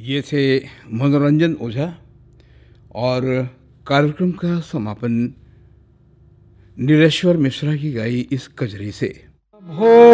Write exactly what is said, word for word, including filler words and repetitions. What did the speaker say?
ये थे मनोरंजन ओझा और कार्यक्रम का समापन नीलेश्वर मिश्रा की गाई इस कजरी से।